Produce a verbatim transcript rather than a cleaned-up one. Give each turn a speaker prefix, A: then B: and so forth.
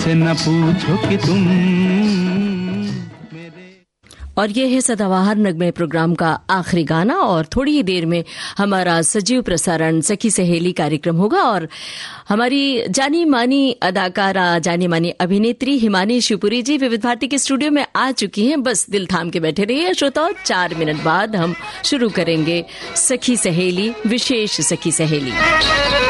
A: मुझसे न पूछो कि तुम।
B: और ये है सदाबहार नगमे प्रोग्राम का आखिरी गाना, और थोड़ी ही देर में हमारा सजीव प्रसारण सखी सहेली कार्यक्रम होगा। और हमारी जानी मानी अदाकारा, जानी मानी अभिनेत्री हिमानी शिवपुरी जी विविध भारती के स्टूडियो में आ चुकी हैं। बस दिल थाम के बैठे रहिए श्रोताओ, चार मिनट बाद हम शुरू करेंगे सखी सहेली, विशेष सखी सहेली।